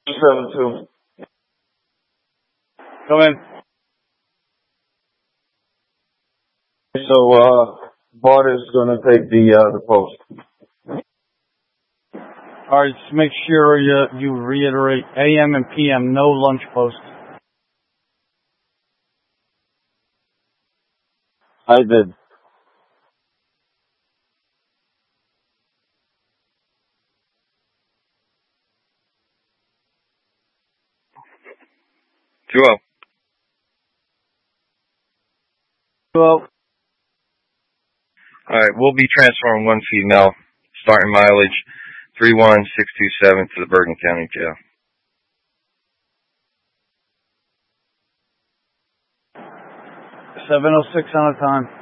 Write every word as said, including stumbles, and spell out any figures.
seven two. Come in. So, uh, Bart is gonna take the, uh, the post. Alright, just make sure you, you reiterate A M and P M, no lunch post. I did. two oh. Well, Alright, we'll be transferring one female, starting mileage three one six two seven to the Bergen County Jail. seven oh six on the time.